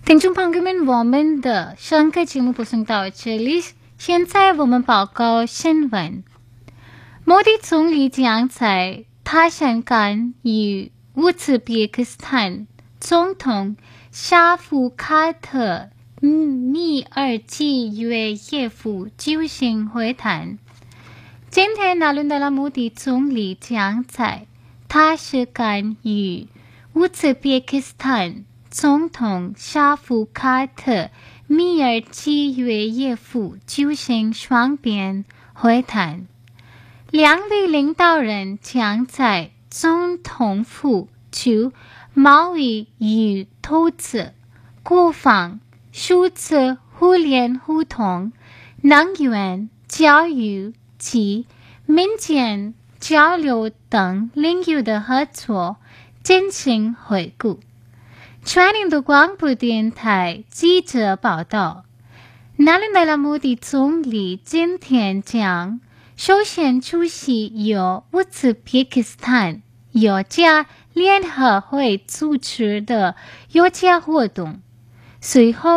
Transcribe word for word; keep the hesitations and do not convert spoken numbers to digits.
听众朋友们，我们的上个节目播送到这里，现在我们报告新闻。莫迪总理将在塔什干与乌兹别克斯坦总统沙夫卡特米尔基约耶夫举行会谈。今天讨论到了莫迪总理将在塔什干与乌兹别克斯坦总统沙夫卡特米尔基约耶夫举行双边会谈，两位领导人将在总统府就贸易与投资、国防、数字互联互通、能源、教育及民间交流等领域的合作进行回顾。全印度广播电台记者报道，纳兰达拉莫迪总理今天将首先出席由乌兹别克斯坦尤加联合会组织的尤加活动，随后